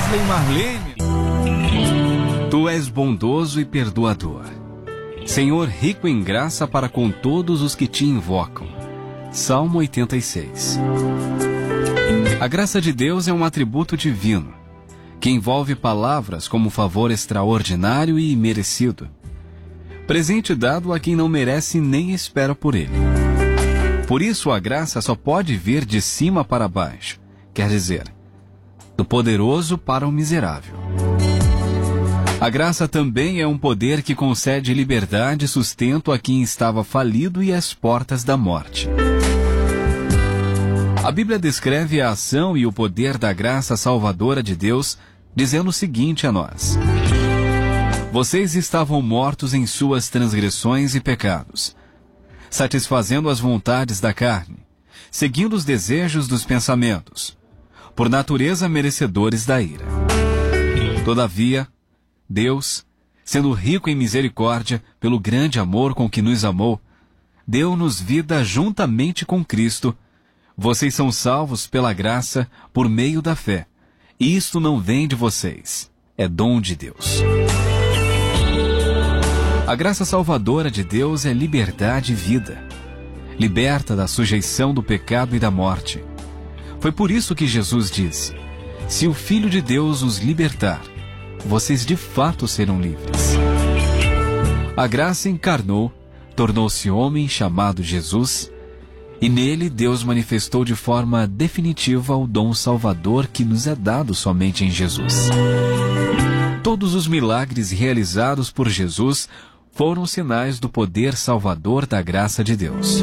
Wesley Marlene. Tu és bondoso e perdoador, Senhor, rico em graça para com todos os que te invocam. Salmo 86. A graça de Deus é um atributo divino, que envolve palavras como favor extraordinário e imerecido, presente dado a quem não merece nem espera por ele. Por isso a graça só pode vir de cima para baixo, quer dizer, do poderoso para o miserável. A graça também é um poder que concede liberdade e sustento a quem estava falido e às portas da morte. A Bíblia descreve a ação e o poder da graça salvadora de Deus, dizendo o seguinte a nós: vocês estavam mortos em suas transgressões e pecados, satisfazendo as vontades da carne, seguindo os desejos dos pensamentos, por natureza merecedores da ira. Todavia, Deus, sendo rico em misericórdia, pelo grande amor com que nos amou, deu-nos vida juntamente com Cristo. Vocês são salvos pela graça, por meio da fé. E isto não vem de vocês, é dom de Deus. A graça salvadora de Deus é liberdade e vida. Liberta da sujeição do pecado e da morte. Foi por isso que Jesus disse: se o Filho de Deus os libertar, vocês de fato serão livres. A graça encarnou, tornou-se homem chamado Jesus, e nele Deus manifestou de forma definitiva o dom salvador que nos é dado somente em Jesus. Todos os milagres realizados por Jesus foram sinais do poder salvador da graça de Deus.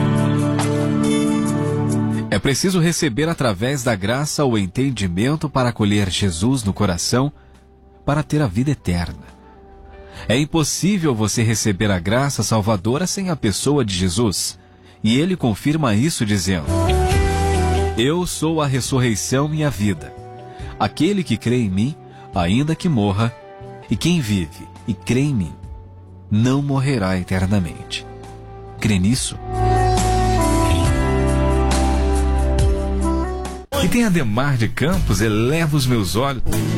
É preciso receber através da graça o entendimento para acolher Jesus no coração, para ter a vida eterna. É impossível você receber a graça salvadora sem a pessoa de Jesus, e ele confirma isso dizendo: eu sou a ressurreição e a vida. Aquele que crê em mim, ainda que morra, e quem vive e crê em mim, não morrerá eternamente. Crê nisso? E tem Ademar de Campos, eleva os meus olhos.